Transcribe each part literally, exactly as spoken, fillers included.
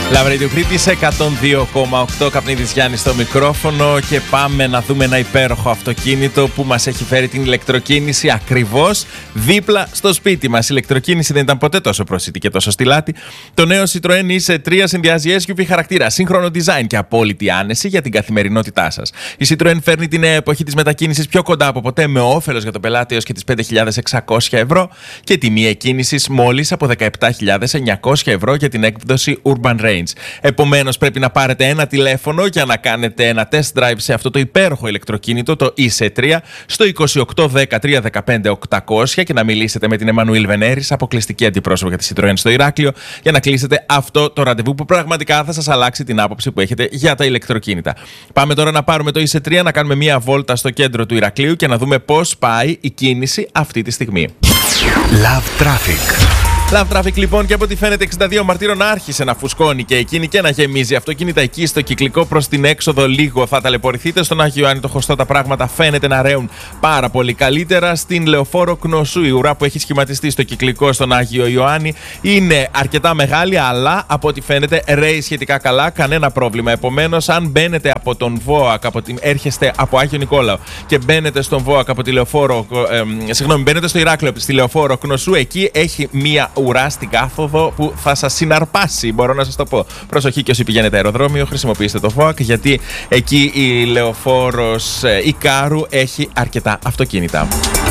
Love Radio Κρήτης εκατόν δύο κόμμα οκτώ, Καπνίδης Γιάννης στο μικρόφωνο και πάμε να δούμε ένα υπέροχο αυτοκίνητο που μας έχει φέρει την ηλεκτροκίνηση ακριβώς δίπλα στο σπίτι μας. Η ηλεκτροκίνηση δεν ήταν ποτέ τόσο προσιτή και τόσο στυλάτη. Το νέο Citroën ι θρι συνδυάζει ες γιου βι χαρακτήρα, σύγχρονο design και απόλυτη άνεση για την καθημερινότητά σας. Η Citroën φέρνει την νέα εποχή της μετακίνησης πιο κοντά από ποτέ, με όφελος για τον πελάτη έως και τις πέντε χιλιάδες εξακόσια ευρώ και τιμή εκκίνησης μόλις από δεκαεπτά χιλιάδες εννιακόσια ευρώ για την έκδοση Urban Range. Επομένως, πρέπει να πάρετε ένα τηλέφωνο για να κάνετε ένα test drive σε αυτό το υπέροχο ηλεκτροκίνητο, το ι θρι, στο είκοσι οκτώ δέκα τριακόσια δεκαπέντε οκτακόσια και να μιλήσετε με την Εμμανουήλ Βενέρης, αποκλειστική αντιπρόσωπο για τη Citroën στο Ηράκλειο, για να κλείσετε αυτό το ραντεβού που πραγματικά θα σας αλλάξει την άποψη που έχετε για τα ηλεκτροκίνητα. Πάμε τώρα να πάρουμε το ι θρι, να κάνουμε μία βόλτα στο κέντρο του Ηρακλείου και να δούμε πώς πάει η κίνηση αυτή τη στιγμή. Love Traffic. Love Traffic λοιπόν, και από ό,τι φαίνεται εξήντα δύο Μαρτύρων άρχισε να φουσκώνει και εκείνη και να γεμίζει αυτοκίνητα εκεί στο κυκλικό προς την έξοδο. Λίγο θα ταλαιπωρηθείτε. Στον Άγιο Ιωάννη το Χωστό τα πράγματα φαίνεται να ρέουν πάρα πολύ καλύτερα. Στην Λεωφόρο Κνωσού η ουρά που έχει σχηματιστεί στο κυκλικό στον Άγιο Ιωάννη είναι αρκετά μεγάλη, αλλά από ό,τι φαίνεται ρέει σχετικά καλά, κανένα πρόβλημα. Επομένως, αν μπαίνετε από τον ΒΟΑΚ, από την, έρχεστε από Άγιο Νικόλαο και μπαίνετε στον ΒΟΑΚ από τη Λεωφόρο, ε, συγγνώμη, μπαίνετε στο Ηράκλειο στη Λεωφόρο Κνωσού, εκεί έχει μία ουρά στην κάθοδο που θα σας συναρπάσει, μπορώ να σας το πω. Προσοχή και όσοι πηγαίνετε αεροδρόμιο, χρησιμοποιήστε το ΒΟΑΚ, γιατί εκεί η Λεωφόρος Ικάρου έχει αρκετά αυτοκίνητα.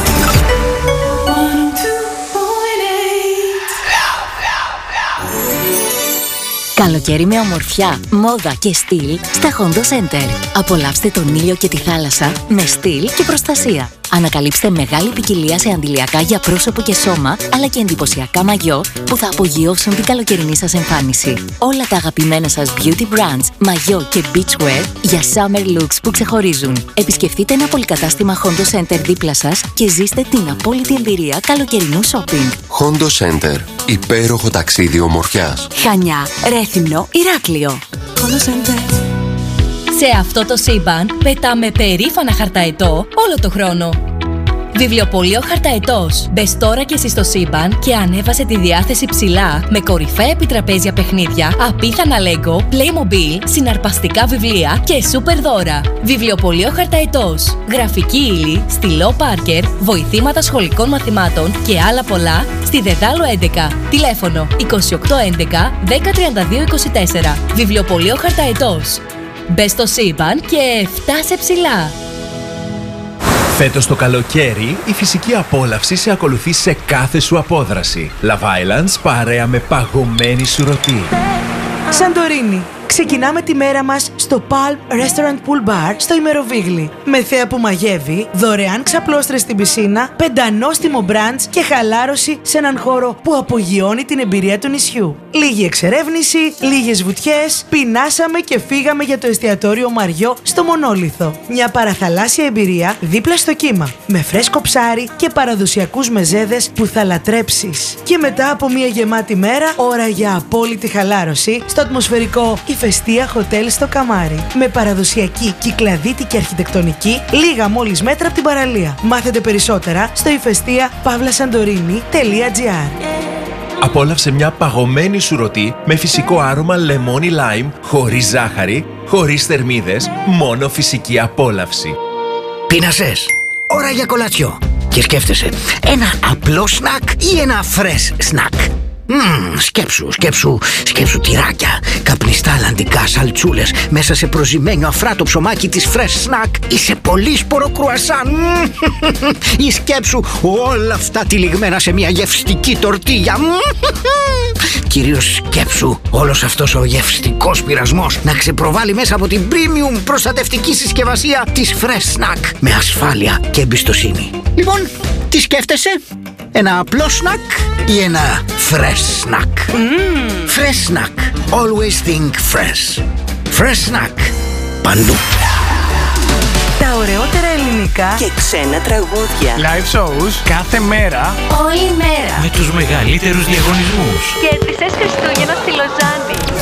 Καλοκαίρι με ομορφιά, μόδα και στυλ στα Hondo Center. Απολαύστε τον ήλιο και τη θάλασσα με στυλ και προστασία. Ανακαλύψτε μεγάλη ποικιλία σε αντιλιακά για πρόσωπο και σώμα, αλλά και εντυπωσιακά μαγιό που θα απογειώσουν την καλοκαιρινή σας εμφάνιση. Όλα τα αγαπημένα σας beauty brands, μαγιό και beachwear για summer looks που ξεχωρίζουν. Επισκεφτείτε ένα πολυκατάστημα Hondo Center δίπλα σας και ζήστε την απόλυτη εμπειρία καλοκαιρινού shopping. Hondo Center. Υπέροχο ταξίδι ομορφιάς. Χανιά, Ρέθυμνο, Ηράκλειο. Hondo Center. Σε αυτό το σύμπαν πετάμε περήφανα χαρταετό όλο το χρόνο. Βιβλιοπωλείο Χαρταετός. Μπες τώρα και εσύ στο σύμπαν και ανέβασε τη διάθεση ψηλά με κορυφαία επιτραπέζια παιχνίδια, απίθανα Lego, Playmobil, συναρπαστικά βιβλία και σούπερ δώρα. Βιβλιοπωλείο Χαρταετός. Γραφική ύλη, στυλό Πάρκερ, βοηθήματα σχολικών μαθημάτων και άλλα πολλά στη Δεδάλο έντεκα. Τηλέφωνο είκοσι οκτώ έντεκα δέκα τριάντα δύο είκοσι τέσσερα. Βιβλιοπωλείο Χαρταετός. Μπες στο σύμπαν και φτάσε ψηλά. Φέτος το καλοκαίρι, η φυσική απόλαυση σε ακολουθεί σε κάθε σου απόδραση. Love Islands, παρέα με παγωμένη σουρωτή. Σαντορίνη. Ξεκινάμε τη μέρα μας στο Palm Restaurant Pool Bar στο Ημεροβίγλι. Με θέα που μαγεύει, δωρεάν ξαπλώστρες στην πισίνα, πεντανόστιμο μπραντς και χαλάρωση σε έναν χώρο που απογειώνει την εμπειρία του νησιού. Λίγη εξερεύνηση, λίγες βουτιές, πεινάσαμε και φύγαμε για το εστιατόριο Μαριό στο Μονόλιθο. Μια παραθαλάσσια εμπειρία δίπλα στο κύμα, με φρέσκο ψάρι και παραδοσιακούς μεζέδες που θα λατρέψεις. Και μετά από μια γεμάτη μέρα, ώρα για απόλυτη χαλάρωση στο ατμοσφαιρικό Ηφαιστία Hotel στο Καμάρι. Με παραδοσιακή κυκλαδίτικη αρχιτεκτονική, λίγα μόλις μέτρα από την παραλία. Μάθετε περισσότερα στο ηφαιστία παύλα σαντορίνη τελεία τζι άρ. Απόλαυσε μια παγωμένη σουρωτή με φυσικό άρωμα λεμόνι λάιμ, χωρίς ζάχαρη, χωρίς θερμίδες, μόνο φυσική απόλαυση. Πείνασες. Ώρα για κολατσιό. Και σκέφτεσαι, ένα απλό σνακ ή ένα fresh σνακ. Μμμ, σκέψου, σκέψου, σκέψου τυράκια, καπνιστά αλλαντικά σαλτσούλες μέσα σε προζυμένιο αφράτο ψωμάκι της Fresh Snack ή σε πολύσπορο κρουασάν. Ή σκέψου όλα αυτά τυλιγμένα σε μια γευστική τορτίγια. Κυρίως σκέψου όλος αυτός ο γευστικός πειρασμός να ξεπροβάλλει μέσα από την premium προστατευτική συσκευασία της Fresh Snack με ασφάλεια και εμπιστοσύνη. Λοιπόν, τι σκέφτεσαι? Ένα απλό σνακ ή ένα fresh snack? Mm. Fresh snack. Always think fresh. Fresh snack. Παντού. Τα ωραιότερα ελληνικά και ξένα τραγούδια. Live shows κάθε μέρα. Όλη μέρα. Με τους μεγαλύτερους διαγωνισμούς. Κέρδισες Χριστούγεννα στη Λοζάνη.